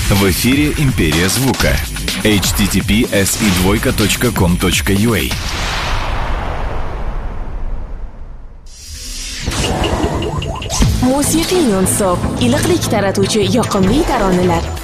В эфире «Империя звука». https://com.ua. Musiqiy non-stop, iliqlik taratuvchi yoqimli taronalar.